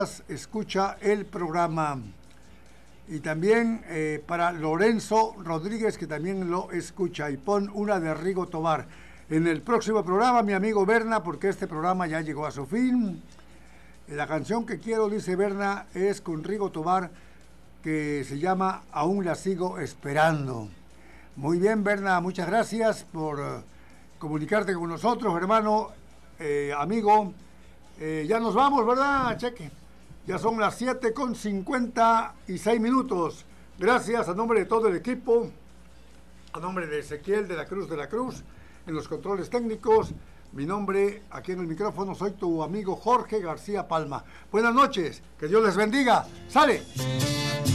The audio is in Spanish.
escucha el programa. Y también para Lorenzo Rodríguez, que también lo escucha. Y pon una de Rigo Tobar. En el próximo programa, mi amigo Berna, porque este programa ya llegó a su fin. La canción que quiero, dice Berna, es con Rigo Tobar, que se llama Aún la sigo esperando. Muy bien, Berna, muchas gracias por comunicarte con nosotros, hermano, amigo. Ya nos vamos, ¿verdad, Cheque? Ya son las 7:56. Gracias a nombre de todo el equipo, a nombre de Ezequiel de la Cruz, en los controles técnicos. Mi nombre, aquí en el micrófono, soy tu amigo Jorge García Palma. Buenas noches, que Dios les bendiga. ¡Sale!